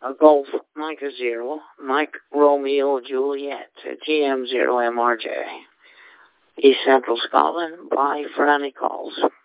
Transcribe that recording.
Golf Micah 0, Mike Romeo Juliet, GM0 MRJ. East Central Scotland, bye for any calls.